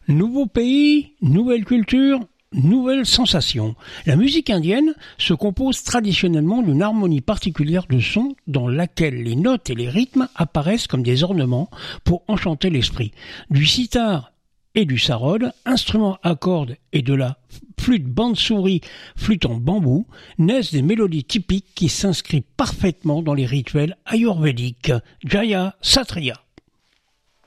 Nouveau pays, nouvelle culture, nouvelles sensations. La musique indienne se compose traditionnellement d'une harmonie particulière de sons dans laquelle les notes et les rythmes apparaissent comme des ornements pour enchanter l'esprit. Du sitar et du sarod, instruments à cordes et de la flûte bande-souris, flûte en bambou, naissent des mélodies typiques qui s'inscrivent parfaitement dans les rituels ayurvédiques. Jaya Satriya.